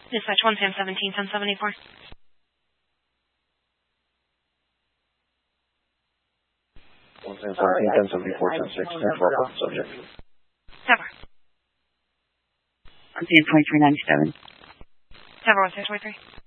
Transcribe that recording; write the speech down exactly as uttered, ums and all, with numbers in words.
Dispatch one Sam seventeen ten seven eight four. one Sam seventeen ten seventy four ten six ten four subject. Tower. one Sam twenty-three ninety-seven. Tower one six twenty-three.